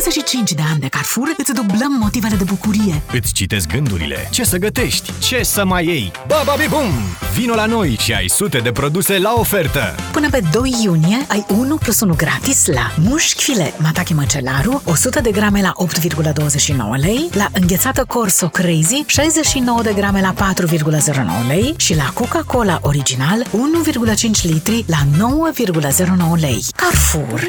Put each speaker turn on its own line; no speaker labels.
25 de ani de Carrefour îți dublăm motivele de bucurie.
Îți citesc gândurile. Ce să gătești? Ce să mai iei? Babi bum! Vino la noi și ai sute de produse la ofertă!
Până pe 2 iunie ai 1+1 gratis la mușchi filet Matache Măcelaru 100 de grame la 8,29 lei, la înghețată Corso Crazy 69 de grame la 4,09 lei și la Coca-Cola Original 1,5 litri la 9,09 lei. Carrefour.